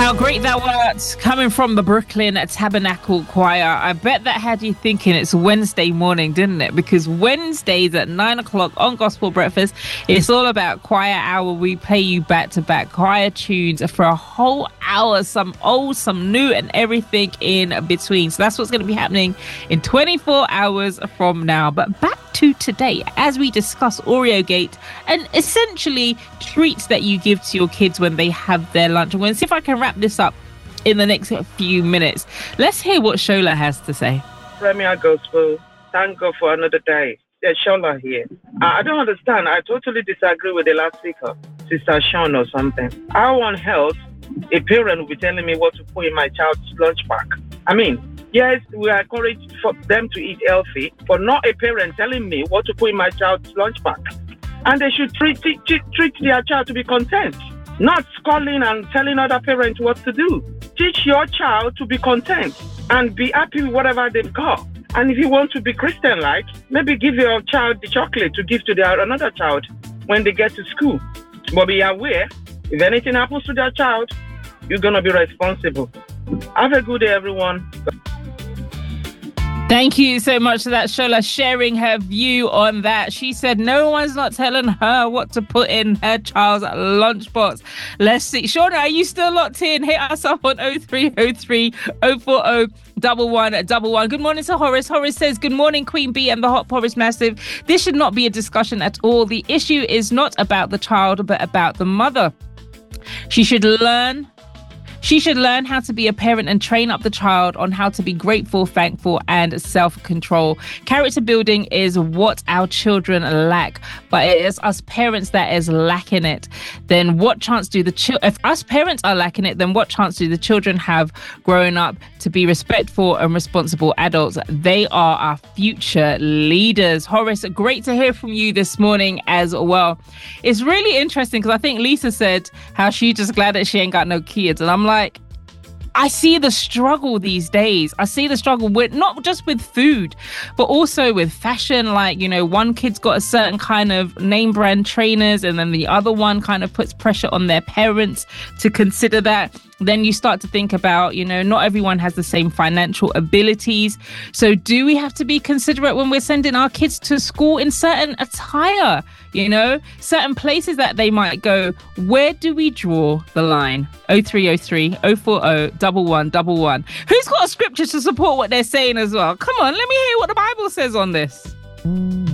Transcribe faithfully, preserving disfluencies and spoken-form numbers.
How great that was, coming from the Brooklyn Tabernacle Choir. I bet that had you thinking it's Wednesday morning, didn't it? Because Wednesdays at nine o'clock on Gospel Breakfast, it's all about choir hour. We play you back-to-back choir tunes for a whole hour, some old, some new, and everything in between. So that's what's going to be happening in twenty-four hours from now. But back to today, as we discuss Oreo Gate and essentially treats that you give to your kids when they have their lunch. I'm going to see if I can wrap this up in the next few minutes. Let's hear what Shola has to say. Premier Gospel, thank God for another day. There's Shola here. I don't understand. I totally disagree with the last speaker, Sister Sean or something. I want health. A parent will be telling me what to put in my child's lunch pack. I mean, yes, we are encouraged for them to eat healthy, but not a parent telling me what to put in my child's lunch pack. And they should treat, treat, treat their child to be content, not calling and telling other parents what to do. Teach your child to be content and be happy with whatever they've got. And if you want to be Christian-like, maybe give your child the chocolate to give to their another child when they get to school. But be aware, if anything happens to their child, you're going to be responsible. Have a good day, everyone. Thank you so much for that, Shola, sharing her view on that. She said no one's not telling her what to put in her child's lunchbox. Let's see. Shauna, are you still locked in? Hit us up on oh three oh three, oh four oh, one one one one. Good morning to Horace. Horace says, good morning, Queen Bee and the Hot Porridge Massive. This should not be a discussion at all. The issue is not about the child, but about the mother. She should learn She should learn how to be a parent and train up the child on how to be grateful, thankful, and self-control. Character building is what our children lack, but it is us parents that is lacking it. Then what chance do the children, if us parents are lacking it, then what chance do the children have growing up to be respectful and responsible adults? They are our future leaders. Horace, great to hear from you this morning as well. It's really interesting because I think Lisa said how she's just glad that she ain't got no kids. And I'm like, Like, I see the struggle these days. I see the struggle with not just with food, but also with fashion. Like, you know, one kid's got a certain kind of name brand trainers, and then the other one kind of puts pressure on their parents to consider that. Then you start to think about, you know, not everyone has the same financial abilities. So do we have to be considerate when we're sending our kids to school in certain attire, you know, certain places that they might go? Where do we draw the line? oh three oh three, oh four oh, one one one one. Who's got a scripture to support what they're saying as well? Come on, let me hear what the Bible says on this.